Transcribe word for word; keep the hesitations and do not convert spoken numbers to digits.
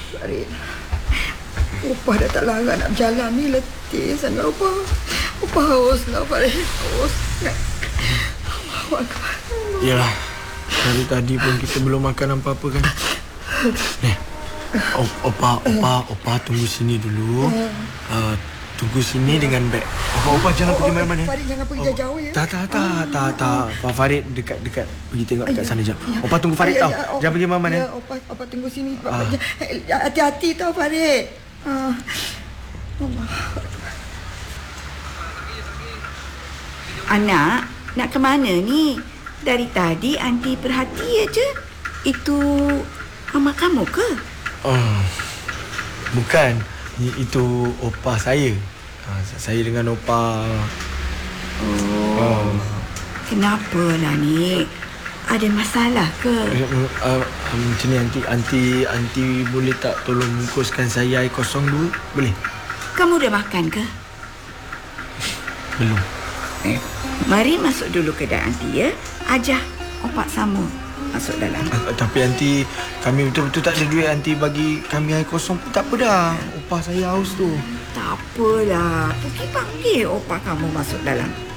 Farid, Opah dah tak larat nak berjalan ni. Letih sangat Opah. Opah haus lah Farid. Haus. Yalah, dari tadi pun kita belum makan apa-apa kan. Ni, Opah, Opah, Opah tunggu sini dulu. Uh, tunggu sini dengan beg. Opah, Opah jangan pergi mana-mana. Farid jangan pergi jauh-jauh ya. Tak, tak, tak, tak, tak. Pak Farid dekat-dekat pergi tengok dekat sana jap. Opah tunggu Farid tau. Jangan pergi mana-mana. Ya, Opah, Opah tunggu sini. Hati-hati tau Farid. Ah. Anak, nak ke mana ni? Dari tadi Aunty perhati aja. Itu mak kamu ke? Oh, bukan. Itu Opah saya. Saya dengan Opah. Oh, oh. Kenapalah ni? Ada masalah ke? Uh, uh, macam ni Aunty, Aunty, Aunty boleh tak tolong bungkuskan saya air kosong dulu? Boleh? Kamu dah makan ke? Belum. Eh, mari masuk dulu kedai Aunty ya. Ajah Opak sama masuk dalam. Uh, tapi Aunty, kami betul-betul tak ada duit. Aunty bagi kami air kosong pun tak apa dah. Opah saya haus tu. Tak apalah. Pergi panggil Opak kamu masuk dalam.